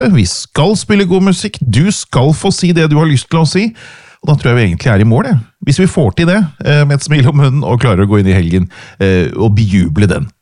Vi skal spille god musikk, du skal få si det du har lyst til å si, og da tror jeg vi egentlig er i mål, ja. Hvis vi får til det, med et smil om munnen og klarer å gå inn i helgen og bejuble den.